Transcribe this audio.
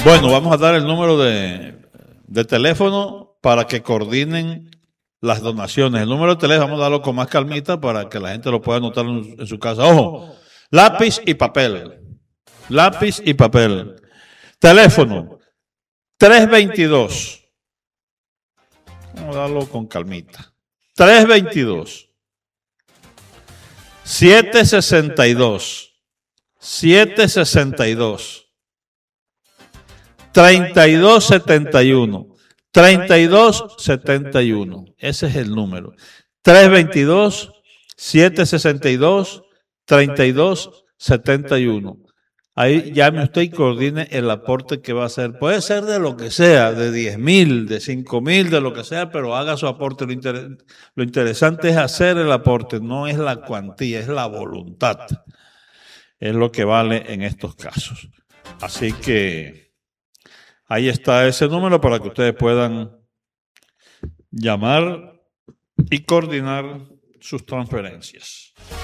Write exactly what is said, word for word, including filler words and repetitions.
Bueno, vamos a dar el número de, de teléfono para que coordinen las donaciones. El número de teléfono vamos a darlo con más calmita para que la gente lo pueda anotar en, en su casa. Ojo, lápiz y papel. Lápiz y papel. Teléfono tres veintidós. Vamos a darlo con calmita. tres veintidós. siete sesenta y dos. siete sesenta y dos. treinta y dos setenta y uno. treinta y dos setenta y uno. Ese es el número. tres veintidós, siete sesenta y dos, treinta y dos setenta y uno. Ahí llame usted y coordine el aporte que va a hacer. Puede ser de lo que sea, de diez mil, de cinco mil, de lo que sea, pero haga su aporte. Lo, inter lo interesante es hacer el aporte, no es la cuantía, es la voluntad. Es lo que vale en estos casos. Así que ahí está ese número para que ustedes puedan llamar y coordinar sus transferencias.